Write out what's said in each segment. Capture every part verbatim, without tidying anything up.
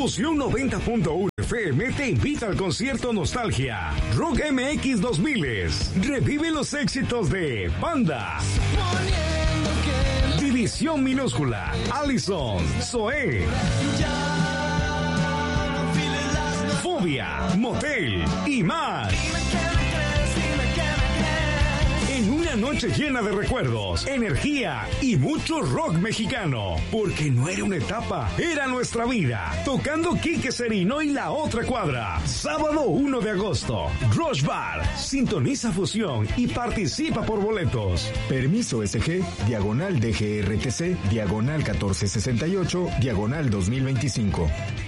Fusión noventa punto uno F M te invita al concierto Nostalgia Rock M X dos mil. Revive los éxitos de Panda, División Minúscula, Allison, Zoé, Fobia, Motel y más. En una noche llena de recuerdos, energía y mucho rock mexicano. Porque no era una etapa, era nuestra vida. Tocando Quique Serino y La Otra Cuadra. Sábado uno de agosto. Rush Bar. Sintoniza Fusión y participa por boletos. Permiso S G, diagonal D G R T C, diagonal catorce sesenta y ocho, diagonal dos mil veinticinco.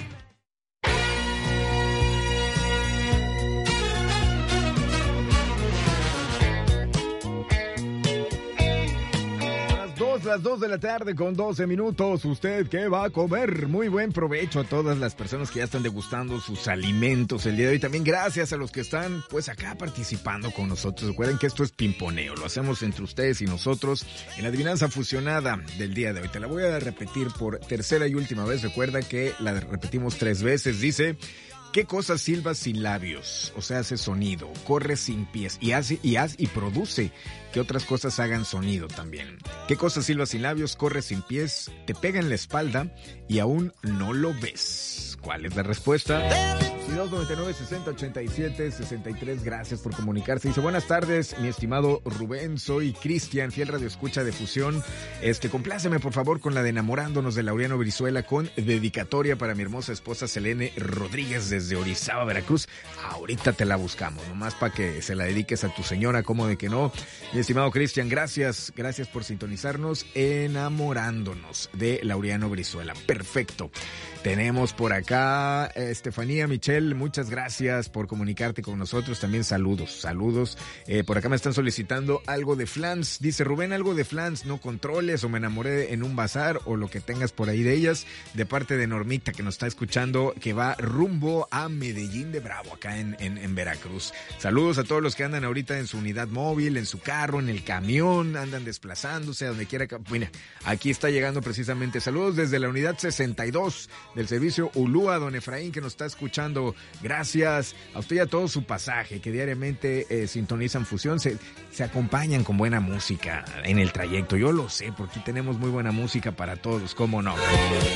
Las dos de la tarde con doce minutos. ¿Usted qué va a comer? Muy buen provecho a todas las personas que ya están degustando sus alimentos el día de hoy. También gracias a los que están pues acá participando con nosotros. Recuerden que esto es pimponeo. Lo hacemos entre ustedes y nosotros en la adivinanza fusionada del día de hoy. Te la voy a repetir por tercera y última vez. Recuerda que la repetimos tres veces. Dice: ¿qué cosa silba sin labios? O sea, hace sonido, corre sin pies y hace y hace y produce que otras cosas hagan sonido también. ¿Qué cosa silba sin labios, corre sin pies, te pega en la espalda y aún no lo ves? ¿Cuál es la respuesta? dos noventa y nueve, sesenta, ochenta y siete, sesenta y tres, gracias por comunicarse. Dice: buenas tardes, mi estimado Rubén, soy Cristian, fiel radioescucha de Fusión. Este, compláceme por favor con la de Enamorándonos de Laureano Brizuela, con dedicatoria para mi hermosa esposa Selene Rodríguez desde Orizaba, Veracruz. Ahorita te la buscamos, nomás para que se la dediques a tu señora, como de que no. Mi estimado Cristian, gracias, gracias por sintonizarnos. Enamorándonos de Laureano Brizuela, perfecto. Tenemos por acá eh, Estefanía Michelle, muchas gracias por comunicarte con nosotros. También saludos, saludos. Eh, por acá me están solicitando algo de Flans. Dice Rubén, algo de Flans, no controles, o me enamoré en un bazar, o lo que tengas por ahí de ellas, de parte de Normita, que nos está escuchando, que va rumbo a Medellín de Bravo, acá en, en, en Veracruz. Saludos a todos los que andan ahorita en su unidad móvil, en su carro, en el camión, andan desplazándose a donde quiera. Mira, aquí está llegando precisamente. Saludos desde la unidad sesenta y dos del servicio Ulúa, don Efraín, que nos está escuchando. Gracias a usted y a todo su pasaje, que diariamente eh, sintonizan Fusión, se, se acompañan con buena música en el trayecto. Yo lo sé, porque aquí tenemos muy buena música para todos, ¿cómo no?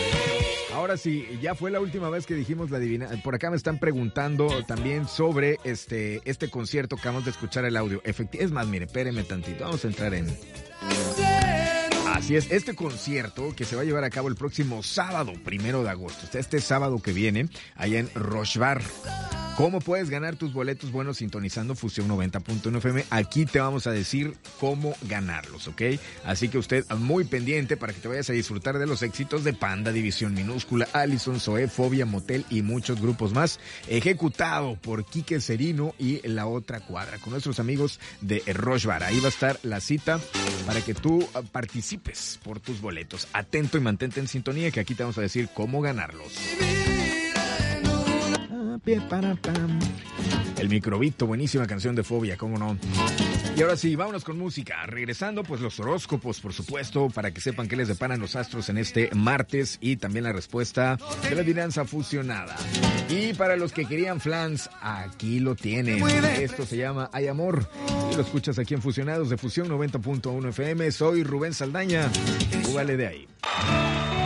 Ahora sí, ya fue la última vez que dijimos la divina. Por acá me están preguntando también sobre este, este concierto que acabamos de escuchar el audio. Efecti- es más, mire, espéreme tantito, vamos a entrar en... Así es, este concierto que se va a llevar a cabo el próximo sábado, primero de agosto, este sábado que viene, allá en Rush Bar. ¿Cómo puedes ganar tus boletos? Bueno, sintonizando Fusión noventa punto uno F M. Aquí te vamos a decir cómo ganarlos, ¿ok? Así que usted muy pendiente para que te vayas a disfrutar de los éxitos de Panda, División Minúscula, Allison, Zoé, Fobia, Motel y muchos grupos más. Ejecutado por Quique Serino y La Otra Cuadra, con nuestros amigos de Rush Bar. Ahí va a estar la cita para que tú participes por tus boletos. Atento y mantente en sintonía, que aquí te vamos a decir cómo ganarlos. El microbito, buenísima canción de Fobia, cómo no. Y ahora sí, vámonos con música. Regresando, pues los horóscopos, por supuesto, para que sepan qué les deparan los astros en este martes, y también la respuesta de la adivinanza fusionada. Y para los que querían flans, aquí lo tienen. Esto se llama Hay Amor, y lo escuchas aquí en Fusionados de Fusión noventa punto uno F M. Soy Rubén Saldaña. Súbale de ahí.